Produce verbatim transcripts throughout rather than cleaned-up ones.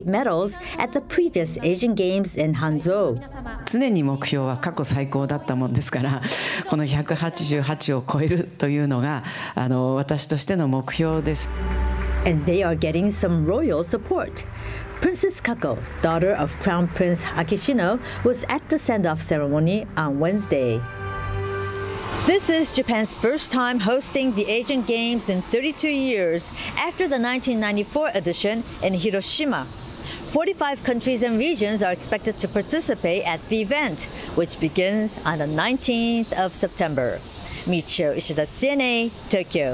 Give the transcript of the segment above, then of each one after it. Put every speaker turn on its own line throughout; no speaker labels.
medals at the previous Asian Games in Hangzhou.
常に目標は過去最高だったもんですから、このひゃくはちじゅうはちを超えるというのがあの私としての目標です。
And they are getting some royal support. Princess Kako, daughter of Crown Prince Akishino, was at the send-off ceremony on Wednesday. This is Japan's first time hosting the Asian Games in thirty-two years after the nineteen ninety-four edition in Hiroshima. forty-five countries and regions are expected to participate at the event, which begins on the nineteenth of September. Michio Ishida, C N A, Tokyo.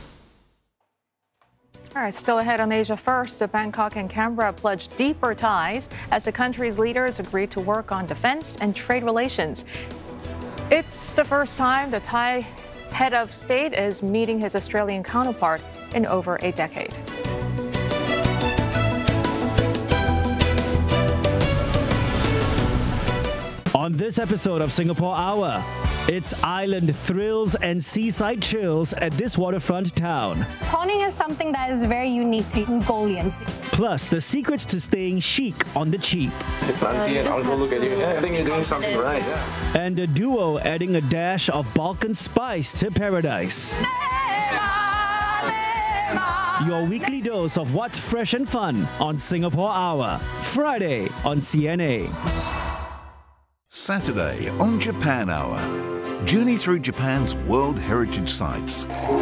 All right, still ahead on Asia First, Bangkok and Canberra pledged deeper ties as the country's leaders agreed to work on defense and trade relations. It's the first time the Thai head of state is meeting his Australian counterpart in over a decade.
On this episode of Singapore Hour, it's island thrills and seaside chills at this waterfront town.
Prawning is something that is very unique to Mongolians.
Plus, the secrets to staying chic on the cheap.
Planty and I'll look at you. Yeah, I think you're doing something right. Yeah.
And a duo adding a dash of Balkan spice to paradise. Your weekly dose of what's fresh and fun on Singapore Hour. Friday on C N A.
Saturday on Japan Hour. Journey through Japan's World Heritage Sites,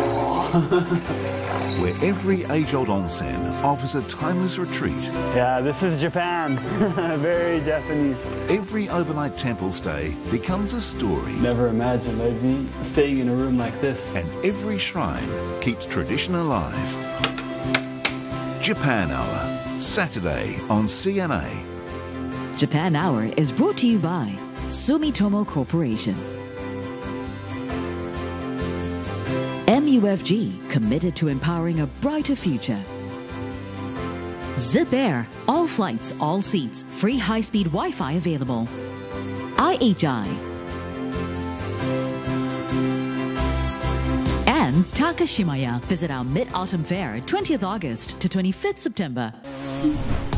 where every age-old onsen offers a timeless retreat.
Yeah, this is Japan. Very Japanese.
Every overnight temple stay becomes a story.
Never imagined I'd be staying in a room like this.
And every shrine keeps tradition alive. Japan Hour, Saturday on C N A.
Japan Hour is brought to you by Sumitomo Corporation. M U F G, committed to empowering a brighter future. Zip Air, all flights, all seats, free high-speed Wi-Fi available. I H I. And Takashimaya, visit our Mid-Autumn Fair, twentieth August to twenty-fifth September.